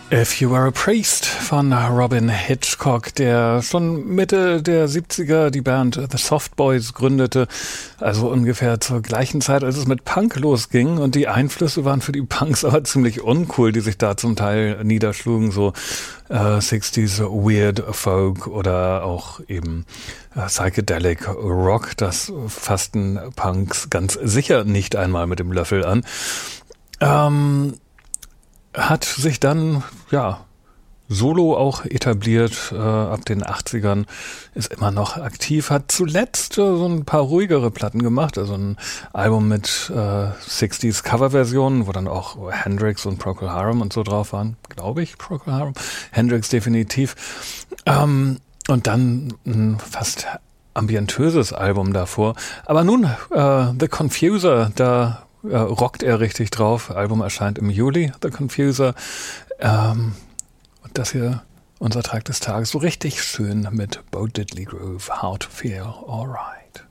If You Were a Priest von Robyn Hitchcock, der schon Mitte der 70er die Band The Soft Boys gründete, also ungefähr zur gleichen Zeit, als es mit Punk losging. Und die Einflüsse waren für die Punks aber ziemlich uncool, die sich da zum Teil niederschlugen, so 60s Weird Folk oder auch eben Psychedelic Rock. Das fassten Punks ganz sicher nicht einmal mit dem Löffel an. Hat sich dann, solo auch etabliert, ab den 80ern, ist immer noch aktiv, hat zuletzt so ein paar ruhigere Platten gemacht, also ein Album mit 60s Coverversionen, wo dann auch Hendrix und Procol Harum und so drauf waren, glaube ich, Procol Harum, Hendrix definitiv, und dann ein fast ambientöses Album davor, aber nun The Confuser, da rockt er richtig drauf. Album erscheint im Juli, The Confuser. Und das hier, unser Track des Tages, so richtig schön mit Bo Diddley Groove, How to Feel Alright.